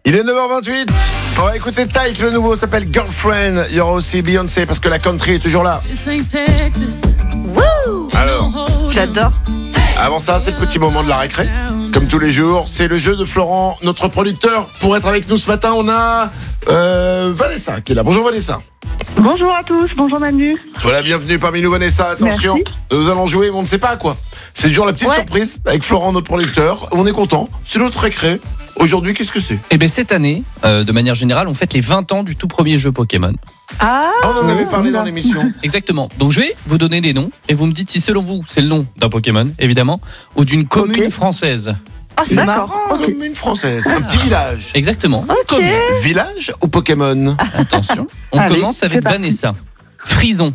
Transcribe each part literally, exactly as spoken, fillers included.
Il est neuf heures vingt-huit. On va écouter Tyke, le nouveau s'appelle Girlfriend. Il y aura aussi Beyoncé parce que la country est toujours là. Wouh! Alors, J'adore. avant ça, c'est le petit moment de la récré. Comme tous les jours, c'est le jeu de Florent, notre producteur. Pour être avec nous ce matin, on a euh, Vanessa qui est là. Bonjour Vanessa. Bonjour à tous, bonjour Manu. Sois la bienvenue parmi nous Vanessa. Attention, Merci. nous allons jouer, mais on ne sait pas à quoi. C'est toujours la petite Ouais. surprise avec Florent, notre producteur. On est content. C'est notre récré. Aujourd'hui, qu'est-ce que c'est? Et bien cette année, euh, de manière générale, on fête les vingt ans du tout premier jeu Pokémon. Ah, Ah, on en avait parlé dans l'émission. Exactement. Donc je vais vous donner des noms et vous me dites si selon vous c'est le nom d'un Pokémon, évidemment, ou d'une commune Ok. française. oh, c'est D'accord. marrant. Comme une française, un petit village. Exactement. Ok. Village ou Pokémon? Attention. On Allez, commence avec c'est parti. Vanessa. Frison.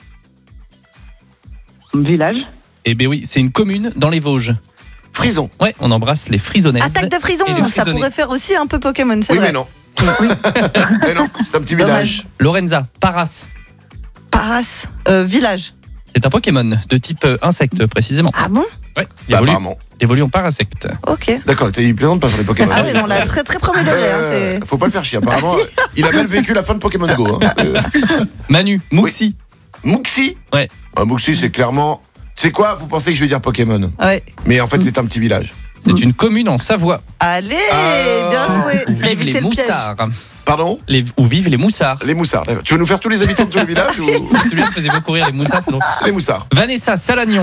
Village. Eh bien oui, c'est une commune dans les Vosges. Frison. Ouais, on embrasse les Frisonnaises. Attaque de frison, et les ça Frisonnais. pourrait faire aussi un peu Pokémon, c'est Oui, vrai. mais non. mais non, c'est un petit village. Lorenza. Paras. Paras, euh, village. C'est un Pokémon de type euh, insecte précisément. Ah bon? Ouais, il Bah, évolue, apparemment. il évolue en parasecte. Ok. D'accord, il plaisante pas sur les Pokémon. Ah oui, non, là, très très premier degré. hein, Euh, c'est- faut pas le faire chier. Apparemment, il a mal vécu la fin de Pokémon Go. Hein. Euh, Manu. Muxi. Muxi. Ouais. Ah, Muxi, c'est clairement. C'est quoi? Vous pensez que je vais dire Pokémon? Ouais. Mais en fait, c'est un petit village. C'est une commune en Savoie. Allez, Ah. bien joué. Où J'ai vivent évité les le piège. moussards. Pardon? Les, où vivent les moussards. Les moussards. D'accord. Tu veux nous faire tous les habitants de tout le village ou Celui-là me faisait beaucoup rire, les moussards, c'est drôle. les moussards? Vanessa. Salagnon.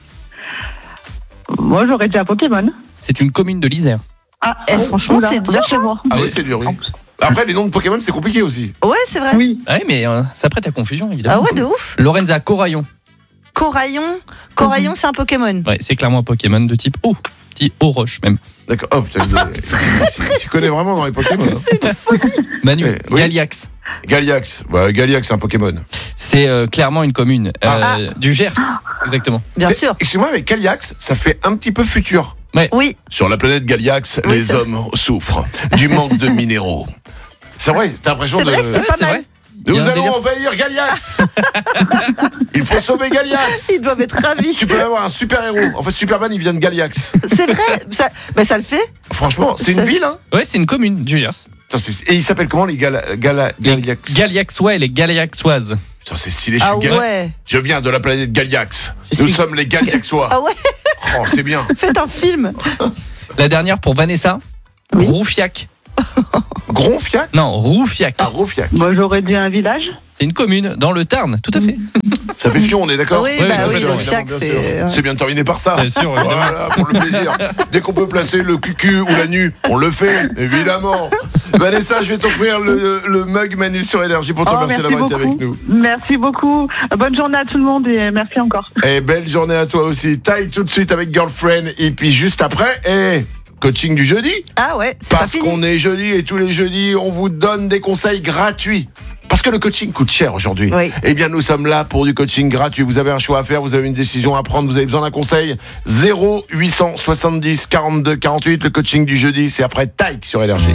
Moi j'aurais dit un Pokémon. C'est une commune de l'Isère. Ah, Eh, franchement, oula, c'est dur, vers chez moi. Ah oui, c'est dur, oui. Après, les noms de Pokémon, c'est compliqué aussi. Ouais, c'est vrai. Oui. Ouais, mais euh, ça prête à confusion, Ah évidemment. ouais, de ouf. Lorenza. Coraillon. Coraillon. Coraillon, c'est un Pokémon. Ouais, c'est clairement un Pokémon de type eau. Petit eau roche, même. D'accord. Oh putain, il, est- il s'y- il s'y connaît vraiment dans les Pokémon. hein. Manu. Eh, oui. Galiax. Galliax. Bah, Galliax, c'est un Pokémon. C'est euh, clairement une commune. euh, Ah. Du Gers. Exactement. Bien C'est- sûr. Excuse-moi, mais Galliax, ça fait un petit peu futur. Oui. Sur la planète Galliax, Oui, les c'est hommes souffrent du manque de minéraux. C'est vrai, t'as l'impression C'est de. vrai, c'est Ouais, pas c'est mal. vrai. Il y Nous a un allons délire. envahir Galliax. Il faut sauver Galliax. Ils doivent être ravis. Tu peux avoir un super héros. En fait, Superman, il vient de Galliax. C'est vrai. Ça, bah, ça le fait. Franchement, c'est une Ça- ville, hein. Ouais, c'est une commune du Gers. Putain, c'est- Et il s'appelle comment les Gala... Gala... Galliax? Galiaxois et les Galiaxoises. Putain, c'est stylé, je Ah suis Gal- ouais. Je viens de la planète Galliax. Je Nous suis- sommes les Galliaxois. Ah ouais. Oh, c'est bien. Faites un film. La dernière pour Vanessa. Oui. Roufiac. Gronfiac? Non, Roufiac. Ah, Roufiac. Moi j'aurais dit un village. C'est une commune dans le Tarn, tout à fait. Ça fait fion, on est d'accord? Oui, Oui, bah bien oui, sûr, le évidemment, Fiac, bien c'est. sûr. C'est bien de terminer par ça. Bien sûr, évidemment. Voilà, pour le plaisir. Dès qu'on peut placer le cucu ou la nu, on le fait, évidemment. Vanessa, je vais t'offrir le, le mug Manu sur Énergie pour te Oh, remercier merci d'avoir été beaucoup. avec nous. Merci beaucoup. Bonne journée à tout le monde et merci encore. Et belle journée à toi aussi. Taille tout de suite avec Girlfriend. Et puis juste après, et coaching du jeudi. Ah ouais, c'est pas Parce fini. qu'on est jeudi et tous les jeudis, on vous donne des conseils gratuits. Parce que le coaching coûte cher aujourd'hui. Oui. Eh bien, nous sommes là pour du coaching gratuit. Vous avez un choix à faire, vous avez une décision à prendre, vous avez besoin d'un conseil. zéro huit cent soixante-dix quarante-deux quarante-huit. Le coaching du jeudi, c'est après Tyke sur Énergie.